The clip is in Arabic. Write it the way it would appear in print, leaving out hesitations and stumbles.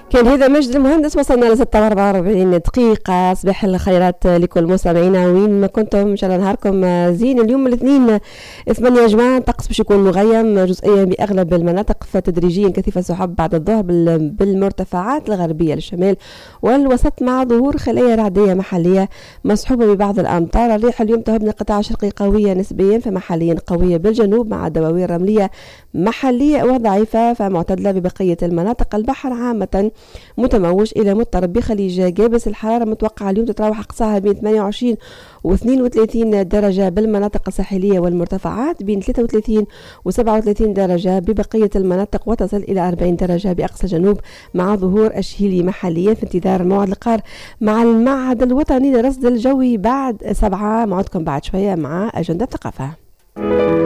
كان هذا مجد المهندس. وصلنا ل 46 دقيقة. صباح الخيرات لكل مستمعينا وين ما كنتم، إن شاء الله نهاركم زين. اليوم الاثنين 8 جوان، طقس باش يكون مغيم جزئيا بأغلب المناطق، فتدريجيا كثيفة سحب بعد الظهر بالمرتفعات الغربية للشمال والوسط، مع ظهور خلايا رعدية محلية مصحوبة ببعض الأمطار. الريح اليوم تهب من القطاع الشرقي قوية نسبيا، فمحليا قوية بالجنوب مع دواوين رملية محلية وضعيفة فمعتدلة ببقية المناطق. البحر عامة متموج إلى مضطرب بخليج جابس. الحرارة متوقعة اليوم تتراوح أقصاها بين 28 و 32 درجة بالمناطق الساحلية والمرتفعات، بين 33 و 37 درجة ببقية المناطق، وتصل إلى 40 درجة بأقصى جنوب مع ظهور الشهيلي محليا. في انتظار موعد القار مع المعهد الوطني لرصد الجوي بعد 7. موعدكم بعد شوية مع أجندة ثقافة.